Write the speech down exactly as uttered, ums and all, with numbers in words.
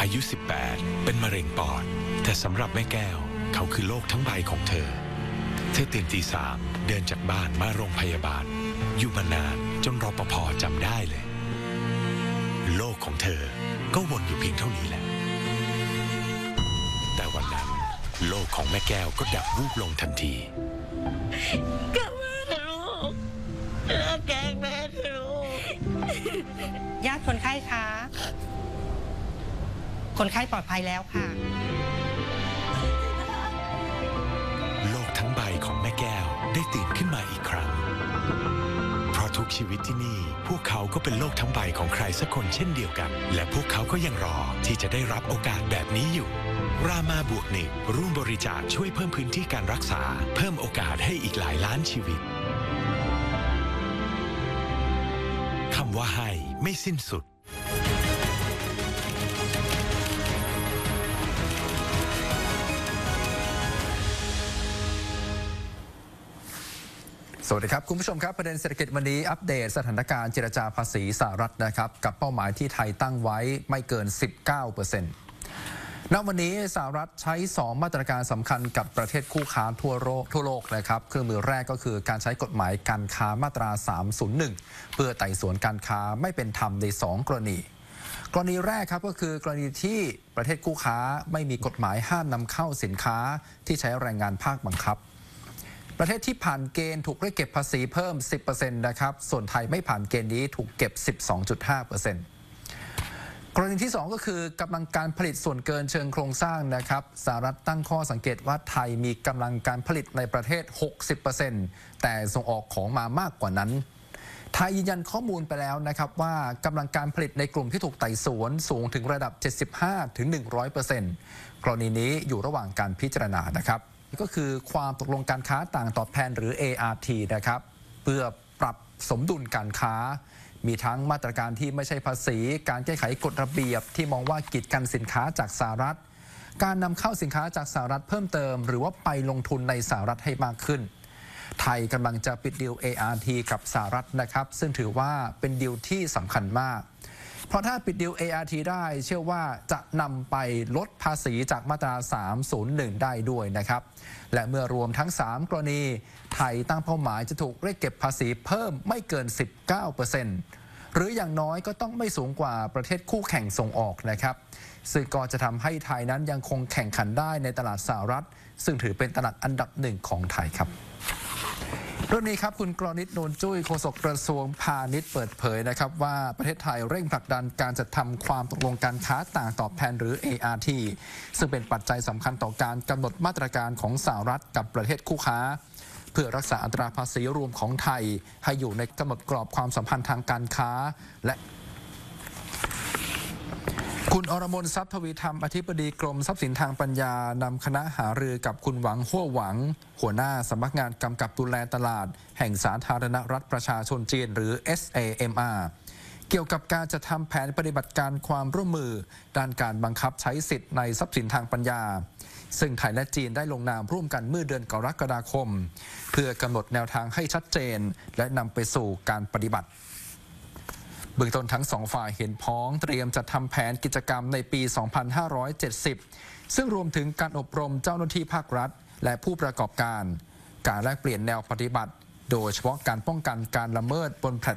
อายุ สิบแปด เป็นมะเร็งปอดแต่สำหรับแม่แก้วเขาคือโลกทั้งใบของเธอเธอตื่นตีสามเดินจากบ้านมาโรงพยาบาลอยู่มานานจนรปภ.จำได้เลยโลกของเธอก็วนอยู่เพียงเท่านี้แหละแต่วันนั้นโลกของแม่แก้วก็ดับวูบลงทันทีกลับมาเถอะลูกเลิกแกล้งแม่เถอะลูกญาติคนไข้คะคนไข้ปลอดภัยแล้วค่ะโลกทั้งใบของแม่แก้วได้ตื่นขึ้นมาอีกครั้งเพราะทุกชีวิตที่นี่พวกเขาก็เป็นโลกทั้งใบของใครสักคนเช่นเดียวกันและพวกเขาก็ยังรอที่จะได้รับโอกาสแบบนี้อยู่รามาบวกหนึ่งร่วมบริจาคช่วยเพิ่มพื้นที่การรักษาเพิ่มโอกาสให้อีกหลายล้านชีวิตคำว่าให้ไม่สิ้นสุดสวัสดีครับคุณผู้ชมครับประเด็นเศรษฐกิจวันนี้อัปเดตสถานการณ์เจรจาภาษีสหรัฐนะครับกับเป้าหมายที่ไทยตั้งไว้ไม่เกิน สิบเก้าเปอร์เซ็นต์ ณ วันนี้สหรัฐใช้สองมาตรการสำคัญกับประเทศคู่ค้าทั่วโลกทั่วโลกนะครับเครื่องมือแรกก็คือการใช้กฎหมายการค้ามาตราสามศูนย์หนึ่งเพื่อไต่สวนการค้าไม่เป็นธรรมในสองกรณีกรณีแรกครับก็คือกรณีที่ประเทศคู่ค้าไม่มีกฎหมายห้ามนำเข้าสินค้าที่ใช้แรงงานภาคบังคับประเทศที่ผ่านเกณฑ์ถูกเรียกเก็บภาษีเพิ่ม สิบเปอร์เซ็นต์ นะครับส่วนไทยไม่ผ่านเกณฑ์นี้ถูกเก็บ สิบสองจุดห้าเปอร์เซ็นต์ กรณีที่สองก็คือกำลังการผลิตส่วนเกินเชิงโครงสร้างนะครับสหรัฐตั้งข้อสังเกตว่าไทยมีกำลังการผลิตในประเทศ หกสิบเปอร์เซ็นต์ แต่ส่งออกของมามากกว่านั้นไทยยืนยันข้อมูลไปแล้วนะครับว่ากำลังการผลิตในกลุ่มที่ถูกไต่สวนสูงถึงระดับ เจ็ดสิบห้าถึงหนึ่งร้อยเปอร์เซ็นต์ กรณีนี้อยู่ระหว่างการพิจารณานะครับก็คือความตกลงการค้าต่างตอบแทนหรือ เอ อาร์ ที นะครับเพื่อปรับสมดุลการค้ามีทั้งมาตรการที่ไม่ใช่ภาษีการแก้ไขกฎระเบียบที่มองว่ากีดกันสินค้าจากสหรัฐการนำเข้าสินค้าจากสหรัฐเพิ่มเติมหรือว่าไปลงทุนในสหรัฐให้มากขึ้นไทยกำลังจะปิดดีล เอ อาร์ ที กับสหรัฐนะครับซึ่งถือว่าเป็นดีลที่สำคัญมากเพราะถ้าปิดดีล เอ อาร์ ที ได้เชื่อว่าจะนำไปลดภาษีจากมาตราสามศูนย์หนึ่งได้ด้วยนะครับและเมื่อรวมทั้งสามกรณีไทยตั้งเป้าหมายจะถูกเรียกเก็บภาษีเพิ่มไม่เกิน สิบเก้าเปอร์เซ็นต์ หรืออย่างน้อยก็ต้องไม่สูงกว่าประเทศคู่แข่งส่งออกนะครับซึ่งก็จะทำให้ไทยนั้นยังคงแข่งขันได้ในตลาดสหรัฐซึ่งถือเป็นตลาดอันดับหนึ่งของไทยครับเรื่องนี้ครับคุณกรณิต โนนจุ้ยโฆษกกระทรวงพาณิชย์เปิดเผยนะครับว่าประเทศไทยเร่งผลักดันการจัดทำความตกลงการค้าต่างตอบแทนหรือ เอ อาร์ ที ซึ่งเป็นปัจจัยสำคัญต่อการกำหนดมาตรการของสหรัฐกับประเทศคู่ค้าเพื่อรักษาอัตราภาษีรวมของไทยให้อยู่ในกำหนดกรอบความสัมพันธ์ทางการค้าและคุณอรมน ทรัพย์ทวีธรรมอธิบดีกรมทรัพย์สินทางปัญญานำคณะหารือกับคุณหวังฮั่วหวังหัวหน้าสำนักงานกำกับดูแลตลาดแห่งสาธารณรัฐประชาชนจีนหรือ เอส เอ เอ็ม อาร์ เกี่ยวกับการจะทำแผนปฏิบัติการความร่วมมือด้านการบังคับใช้สิทธิ์ในทรัพย์สินทางปัญญาซึ่งไทยและจีนได้ลงนามร่วมกันเมื่อเดือนกรกฎาคมเพื่อกำหนดแนวทางให้ชัดเจนและนำไปสู่การปฏิบัติเบื้องต้นทั้งสองฝ่ายเห็นพ้องเตรียมจัดทำแผนกิจกรรมในปี สองพันห้าร้อยเจ็ดสิบ ซึ่งรวมถึงการอบรมเจ้าหน้าที่ภาครัฐและผู้ประกอบการการแลกเปลี่ยนแนวปฏิบัติโดยเฉพาะการป้องกันการละเมิดบนแพลต